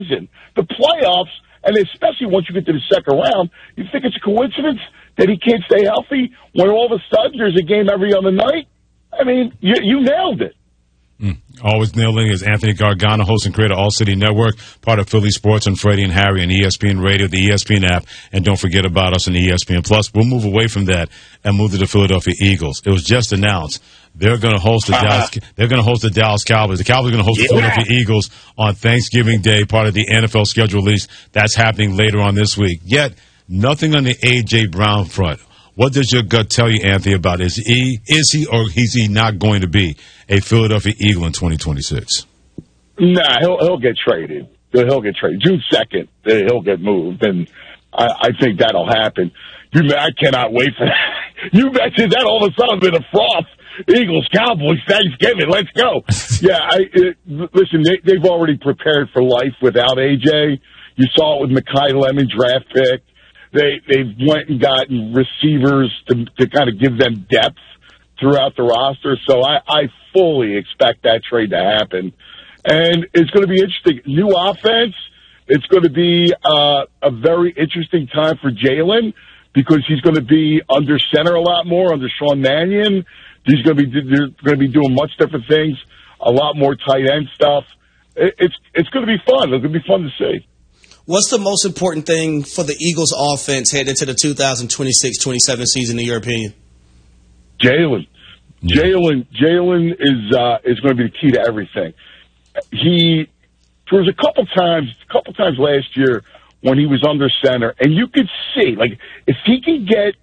season. The playoffs, and especially once you get to the second round, you think it's a coincidence that he can't stay healthy when all of a sudden there's a game every other night? I mean, you nailed it. Always nailing is Anthony Gargano, host and creator of All City Network, part of Philly Sports and Freddie and Harry and ESPN Radio, the ESPN app, and don't forget about us on ESPN Plus. We'll move away from that and move to the Philadelphia Eagles. It was just announced they're going to host the Dallas. They're going to host the Dallas Cowboys. The Cowboys are going to host the Philadelphia Eagles on Thanksgiving Day, part of the NFL schedule release. That's happening later on this week. Yet nothing on the A.J. Brown front. What does your gut tell you, Anthony, about is he or is he not going to be a Philadelphia Eagle in 2026? Nah, he'll get traded. He'll get traded. June 2nd, he'll get moved, and I think that'll happen. I cannot wait for that. You mentioned that all of a sudden in a froth. Eagles, Cowboys, Thanksgiving, let's go. Listen, they've already prepared for life without AJ. You saw it with Mekhi Lemon, draft pick. They've went and gotten receivers to kind of give them depth throughout the roster. So I fully expect that trade to happen. And it's going to be interesting. New offense. It's going to be a very interesting time for Jalen because he's going to be under center a lot more, under Sean Mannion. They're going to be doing much different things, a lot more tight end stuff. It's going to be fun. It's going to be fun to see. What's the most important thing for the Eagles offense heading into the 2026-27 season, in your opinion? Jalen. Yeah. Jalen is going to be the key to everything. There was a couple times last year when he was under center, and you could see, like, if he can get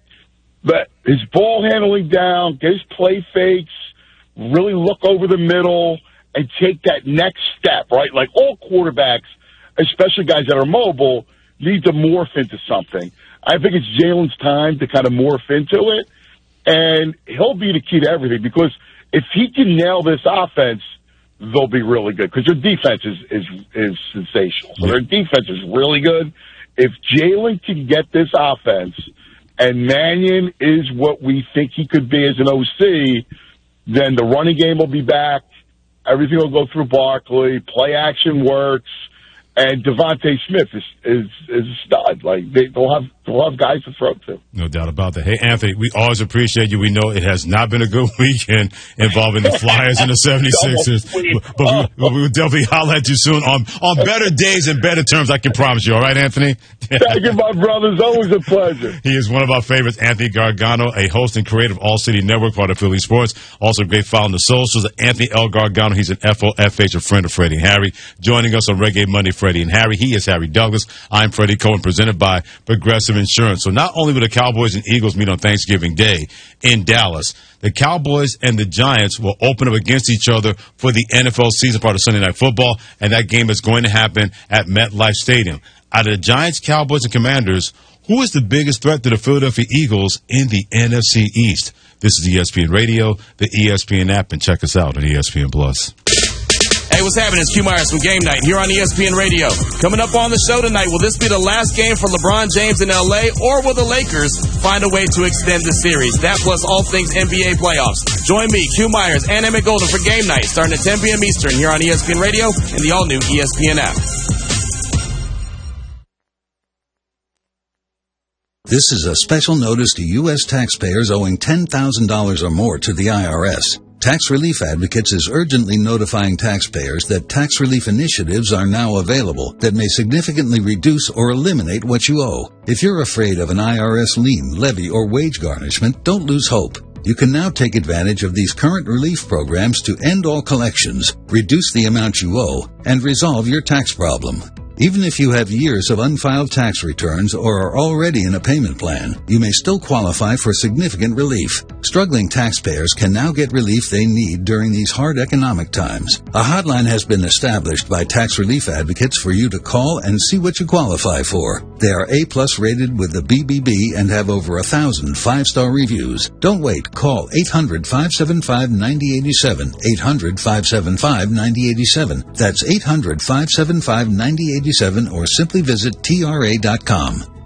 his ball handling down, get his play fakes, really look over the middle, and take that next step, right? Like all quarterbacks, especially guys that are mobile, need to morph into something. I think it's Jalen's time to kind of morph into it, and he'll be the key to everything because if he can nail this offense, they'll be really good because their defense is sensational. So their defense is really good. If Jalen can get this offense and Mannion is what we think he could be as an OC, then the running game will be back. Everything will go through Barkley. Play action works. And Devontae Smith is a stud. Like they'll have guys to throw to. No doubt about that. Hey, Anthony, we always appreciate you. We know it has not been a good weekend involving the Flyers and the 76ers. But we will definitely holler at you soon on better days and better terms, I can promise you. All right, Anthony? Thank you, my brother. It's always a pleasure. He is one of our favorites, Anthony Gargano, a host and creator of All City Network, part of Philly Sports. Also a great follow on the socials. Anthony L. Gargano. He's an FOFH, a friend of Freddie and Harry. Joining us on Reggae Monday, Freddie and Harry. He is Harry Douglas. I'm Freddie Cohen, presented by Progressive Insurance. So not only will the Cowboys and Eagles meet on Thanksgiving Day in Dallas, the Cowboys and the Giants will open up against each other for the NFL season, part of Sunday Night Football, and that game is going to happen at MetLife Stadium. Out of the Giants, Cowboys, and Commanders, who is the biggest threat to the Philadelphia Eagles in the NFC East? This is ESPN Radio, the ESPN app, and check us out on ESPN Plus. Hey, what's happening? It's Q Myers from Game Night here on ESPN Radio. Coming up on the show tonight, will this be the last game for LeBron James in L.A., or will the Lakers find a way to extend the series? That plus all things NBA playoffs. Join me, Q Myers, and Emmett Golden for Game Night, starting at 10 p.m. Eastern here on ESPN Radio and the all-new ESPN app. This is a special notice to U.S. taxpayers owing $10,000 or more to the IRS. Tax Relief Advocates is urgently notifying taxpayers that tax relief initiatives are now available that may significantly reduce or eliminate what you owe. If you're afraid of an IRS lien, levy, or wage garnishment, don't lose hope. You can now take advantage of these current relief programs to end all collections, reduce the amount you owe, and resolve your tax problem. Even if you have years of unfiled tax returns or are already in a payment plan, you may still qualify for significant relief. Struggling taxpayers can now get relief they need during these hard economic times. A hotline has been established by Tax Relief Advocates for you to call and see what you qualify for. They are A+ rated with the BBB and have over 1,000 5-star reviews. Don't wait. Call 800-575-9087. 800-575-9087. That's 800-575-9087. Or simply visit TRA.com.